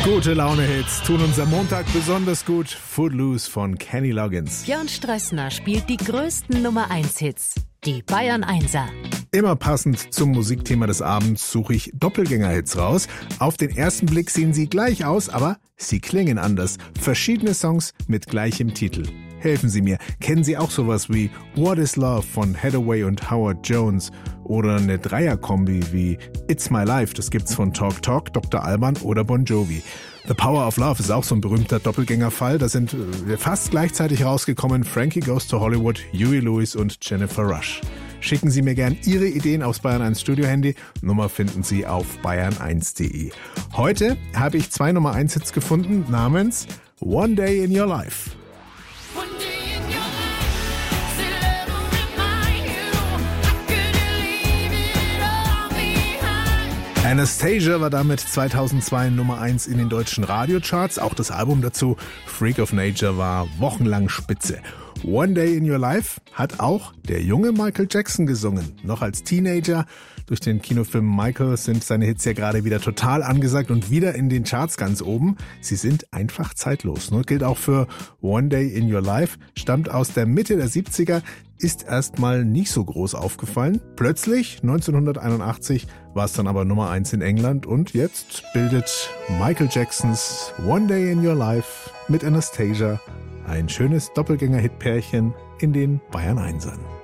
Gute Laune-Hits tun uns am Montag besonders gut. Footloose von Kenny Loggins. Björn Strössner spielt die größten Nummer-1-Hits. Die Bayern 1er. Immer passend zum Musikthema des Abends suche ich Doppelgänger-Hits raus. Auf den ersten Blick sehen sie gleich aus, aber sie klingen anders. Verschiedene Songs mit gleichem Titel. Helfen Sie mir, kennen Sie auch sowas wie What is Love von Hathaway und Howard Jones oder eine Dreierkombi wie It's My Life, das gibt's von Talk Talk, Dr. Alban oder Bon Jovi. The Power of Love ist auch so ein berühmter Doppelgängerfall. Da sind fast gleichzeitig rausgekommen Frankie Goes to Hollywood, Huey Lewis und Jennifer Rush. Schicken Sie mir gern Ihre Ideen aufs Bayern 1 Studio-Handy. Nummer finden Sie auf bayern1.de. Heute habe ich 2 Nummer 1 Hits gefunden namens One Day in Your Life. Anastasia war damit 2002 Nummer 1 in den deutschen Radiocharts. Auch das Album dazu, Freak of Nature, war wochenlang Spitze. One Day in Your Life hat auch der junge Michael Jackson gesungen. Noch als Teenager. Durch den Kinofilm Michael sind seine Hits ja gerade wieder total angesagt und wieder in den Charts ganz oben. Sie sind einfach zeitlos. Gilt auch für One Day in Your Life. Stammt aus der Mitte der 70er. Ist erstmal nicht so groß aufgefallen. Plötzlich, 1981, war es dann aber Nummer 1 in England und jetzt bildet Michael Jacksons One Day in Your Life mit Anastasia ein schönes Doppelgänger-Hit-Pärchen in den Bayern 1ern.